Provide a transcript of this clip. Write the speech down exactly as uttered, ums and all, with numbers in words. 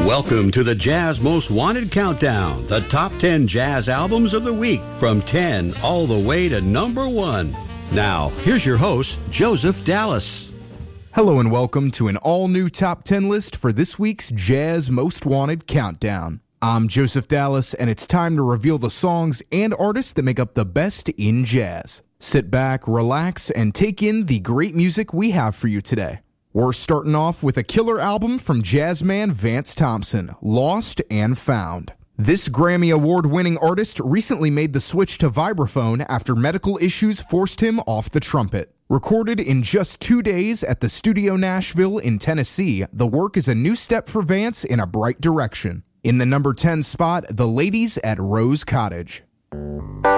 Welcome to the Jazz Most Wanted Countdown, the top ten jazz albums of the week, from ten all the way to number one. Now, here's your host, Joseph Dallas. Hello and welcome to an all-new top ten list for this week's Jazz Most Wanted Countdown. I'm Joseph Dallas, and it's time to reveal the songs and artists that make up the best in jazz. Sit back, relax, and take in the great music we have for you today. We're starting off with a killer album from jazzman Vance Thompson, Lost and Found. This Grammy Award-winning artist recently made the switch to vibraphone after medical issues forced him off the trumpet. Recorded in just two days at the Studio Nashville in Tennessee, the work is a new step for Vance in a bright direction. In the number ten spot, The Ladies at Rose Cottage.